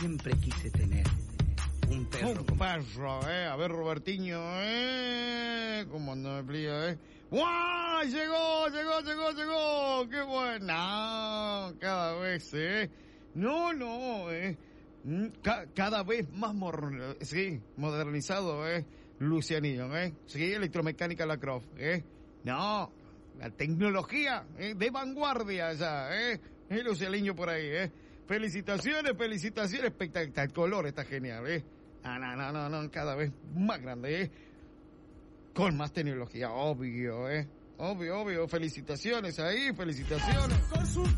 siempre quise tener un perro. Un perro, a ver, Robertiño, ¿cómo no me explica, ¡Guau! ¡Llegó! ¡Qué buena! Cada vez, No, cada vez más modernizado, Lucianillo, Sí, electromecánica la Croft, No, la tecnología, de vanguardia ya, Lucianillo por ahí, Felicitaciones, espectacular, el color está genial, No, cada vez más grande, con más tecnología, obvio, obvio, felicitaciones ahí, felicitaciones.